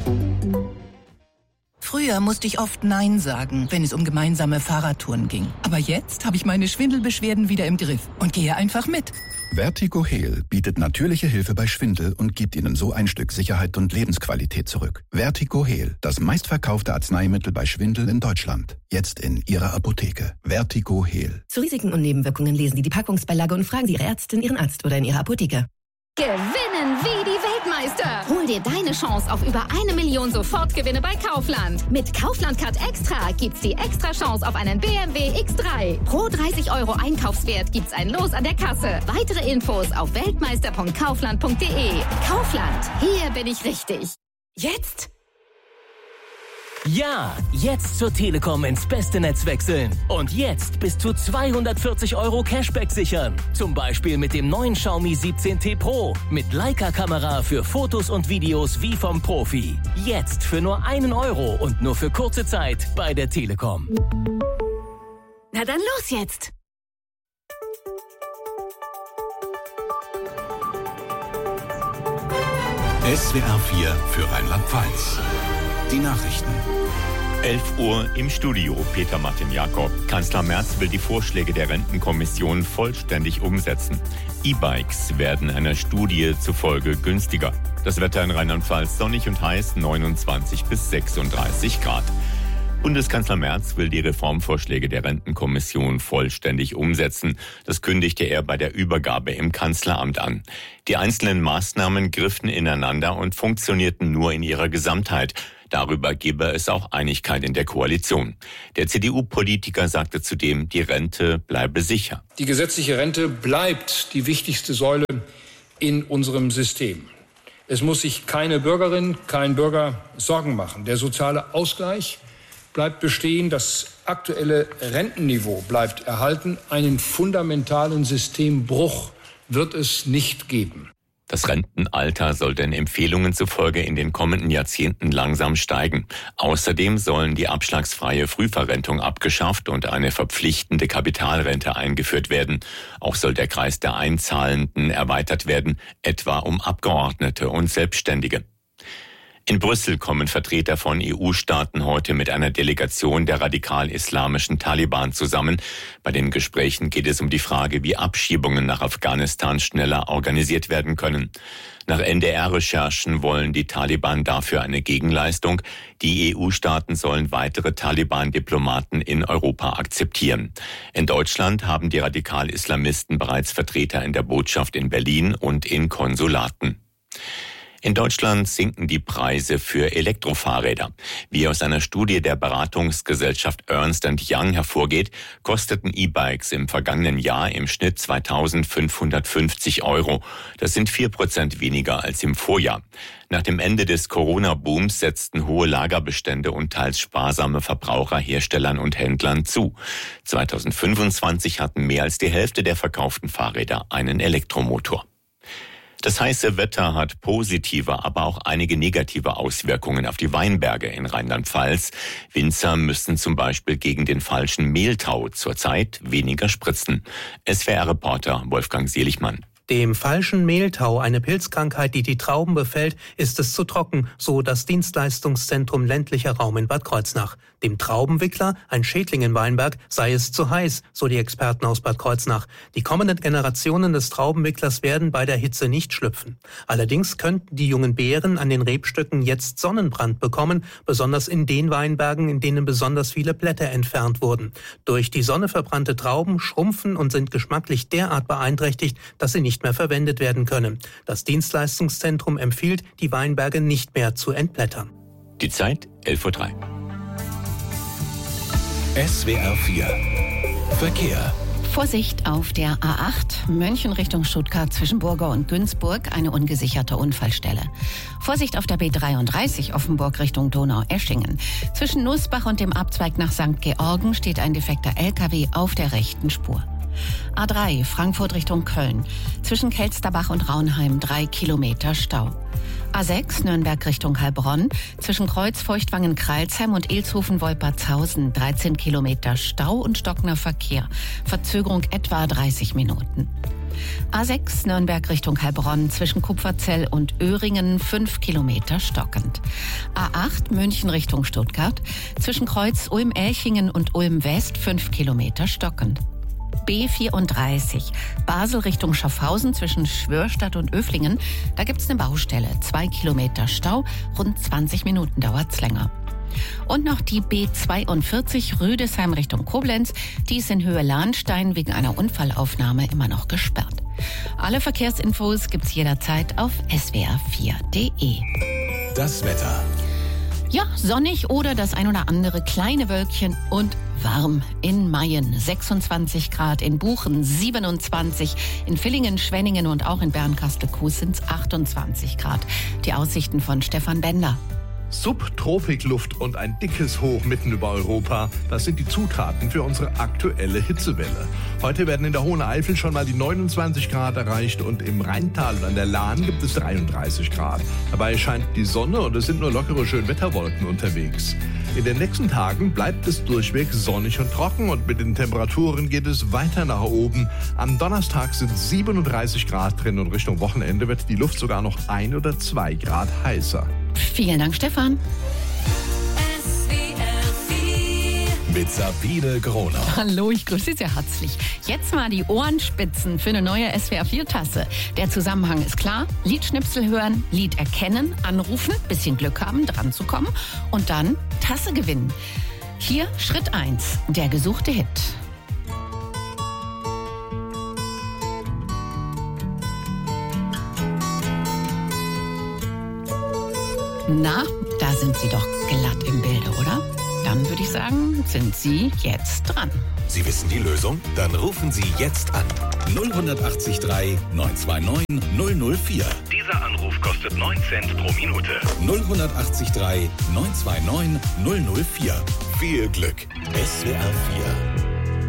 Früher musste ich oft Nein sagen, wenn es um gemeinsame Fahrradtouren ging. Aber jetzt habe ich meine Schwindelbeschwerden wieder im Griff und gehe einfach mit. Vertigo Heal bietet natürliche Hilfe bei Schwindel und gibt Ihnen so ein Stück Sicherheit und Lebensqualität zurück. Vertigo Heal, das meistverkaufte Arzneimittel bei Schwindel in Deutschland. Jetzt in Ihrer Apotheke. Vertigo Heal. Zu Risiken und Nebenwirkungen lesen Sie die Packungsbeilage und fragen Sie Ihre Ärztin, Ihren Arzt oder in Ihrer Apotheke. Gewinnen wie die Weltmeister! Hol dir deine Chance auf über 1 Million Sofortgewinne bei Kaufland. Mit Kaufland Card Extra gibt's die extra Chance auf einen BMW X3. Pro 30 € Einkaufswert gibt's ein Los an der Kasse. Weitere Infos auf weltmeister.kaufland.de. Kaufland, hier bin ich richtig. Jetzt? Ja, jetzt zur Telekom ins beste Netz wechseln. Und jetzt bis zu 240 € Cashback sichern. Zum Beispiel mit dem neuen Xiaomi 17T Pro. Mit Leica-Kamera für Fotos und Videos wie vom Profi. Jetzt für nur 1 € und nur für kurze Zeit bei der Telekom. Na dann los jetzt! SWR 4 für Rheinland-Pfalz. Die Nachrichten. 11 Uhr im Studio, Peter Martin Jakob. Kanzler Merz will die Vorschläge der Rentenkommission vollständig umsetzen. E-Bikes werden einer Studie zufolge günstiger. Das Wetter in Rheinland-Pfalz sonnig und heiß, 29 bis 36 Grad. Bundeskanzler Merz will die Reformvorschläge der Rentenkommission vollständig umsetzen. Das kündigte er bei der Übergabe im Kanzleramt an. Die einzelnen Maßnahmen griffen ineinander und funktionierten nur in ihrer Gesamtheit. Darüber gebe es auch Einigkeit in der Koalition. Der CDU-Politiker sagte zudem, die Rente bleibe sicher. Die gesetzliche Rente bleibt die wichtigste Säule in unserem System. Es muss sich keine Bürgerin, kein Bürger Sorgen machen. Der soziale Ausgleich bleibt bestehen, das aktuelle Rentenniveau bleibt erhalten. Einen fundamentalen Systembruch wird es nicht geben. Das Rentenalter soll den Empfehlungen zufolge in den kommenden Jahrzehnten langsam steigen. Außerdem sollen die abschlagsfreie Frühverrentung abgeschafft und eine verpflichtende Kapitalrente eingeführt werden. Auch soll der Kreis der Einzahlenden erweitert werden, etwa um Abgeordnete und Selbstständige. In Brüssel kommen Vertreter von EU-Staaten heute mit einer Delegation der radikal-islamischen Taliban zusammen. Bei den Gesprächen geht es um die Frage, wie Abschiebungen nach Afghanistan schneller organisiert werden können. Nach NDR-Recherchen wollen die Taliban dafür eine Gegenleistung. Die EU-Staaten sollen weitere Taliban-Diplomaten in Europa akzeptieren. In Deutschland haben die Radikal-Islamisten bereits Vertreter in der Botschaft in Berlin und in Konsulaten. In Deutschland sinken die Preise für Elektrofahrräder. Wie aus einer Studie der Beratungsgesellschaft Ernst & Young hervorgeht, kosteten E-Bikes im vergangenen Jahr im Schnitt 2.550 €. Das sind 4% weniger als im Vorjahr. Nach dem Ende des Corona-Booms setzten hohe Lagerbestände und teils sparsame Verbraucher Herstellern und Händlern zu. 2025 hatten mehr als die Hälfte der verkauften Fahrräder einen Elektromotor. Das heiße Wetter hat positive, aber auch einige negative Auswirkungen auf die Weinberge in Rheinland-Pfalz. Winzer müssen zum Beispiel gegen den falschen Mehltau zurzeit weniger spritzen. SWR-Reporter Wolfgang Seligmann. Dem falschen Mehltau, eine Pilzkrankheit, die die Trauben befällt, ist es zu trocken, so das Dienstleistungszentrum ländlicher Raum in Bad Kreuznach. Dem Traubenwickler, ein Schädling im Weinberg, sei es zu heiß, so die Experten aus Bad Kreuznach. Die kommenden Generationen des Traubenwicklers werden bei der Hitze nicht schlüpfen. Allerdings könnten die jungen Beeren an den Rebstöcken jetzt Sonnenbrand bekommen, besonders in den Weinbergen, in denen besonders viele Blätter entfernt wurden. Durch die Sonne verbrannte Trauben schrumpfen und sind geschmacklich derart beeinträchtigt, dass sie nicht mehr verwendet werden können. Das Dienstleistungszentrum empfiehlt, die Weinberge nicht mehr zu entblättern. Die Zeit 11:03 Uhr. SWR 4 Verkehr. Vorsicht auf der A8, München Richtung Stuttgart zwischen Burger und Günzburg, eine ungesicherte Unfallstelle. Vorsicht auf der B33 Offenburg Richtung Donau-Eschingen. Zwischen Nussbach und dem Abzweig nach St. Georgen steht ein defekter LKW auf der rechten Spur. A3 Frankfurt Richtung Köln. Zwischen Kelsterbach und Raunheim 3 Kilometer Stau. A6 Nürnberg Richtung Heilbronn. Zwischen Kreuzfeuchtwangen-Kreilsheim und Ilshofen-Wolpertshausen 13 Kilometer Stau und stockender Verkehr. Verzögerung etwa 30 Minuten. A6 Nürnberg Richtung Heilbronn zwischen Kupferzell und Öhringen 5 Kilometer stockend. A8 München Richtung Stuttgart zwischen Kreuz Ulm-Elchingen und Ulm-West 5 Kilometer stockend. B34 Basel Richtung Schaffhausen zwischen Schwörstadt und Öflingen. Da gibt's eine Baustelle. 2 Kilometer Stau, rund 20 Minuten dauert's länger. Und noch die B42 Rüdesheim Richtung Koblenz. Die ist in Höhe Lahnstein wegen einer Unfallaufnahme immer noch gesperrt. Alle Verkehrsinfos gibt's jederzeit auf swr4.de. Das Wetter. Ja, sonnig oder das ein oder andere kleine Wölkchen und warm. In Mayen 26 Grad, in Buchen 27, in Villingen, Schwenningen und auch in Bernkastel-Kues sind es 28 Grad. Die Aussichten von Stefan Bender. Subtropikluft und ein dickes Hoch mitten über Europa, das sind die Zutaten für unsere aktuelle Hitzewelle. Heute werden in der Hohen Eifel schon mal die 29 Grad erreicht und im Rheintal und an der Lahn gibt es 33 Grad. Dabei scheint die Sonne und es sind nur lockere Schönwetterwolken unterwegs. In den nächsten Tagen bleibt es durchweg sonnig und trocken und mit den Temperaturen geht es weiter nach oben. Am Donnerstag sind 37 Grad drin und Richtung Wochenende wird die Luft sogar noch 1 oder 2 Grad heißer. Vielen Dank, Stefan. Mit Sabine Gronau. Hallo, ich grüße Sie sehr herzlich. Jetzt mal die Ohrenspitzen für eine neue SWR4-Tasse. Der Zusammenhang ist klar. Liedschnipsel hören, Lied erkennen, anrufen, bisschen Glück haben, dran zu kommen und dann Tasse gewinnen. Hier Schritt 1, der gesuchte Hit. Na, da sind Sie doch glatt im Bilde, oder? Dann würde ich sagen, sind Sie jetzt dran. Sie wissen die Lösung? Dann rufen Sie jetzt an. 0183 929 004. Dieser Anruf kostet 9 Cent pro Minute. 0183 929 004. Viel Glück. SWR 4.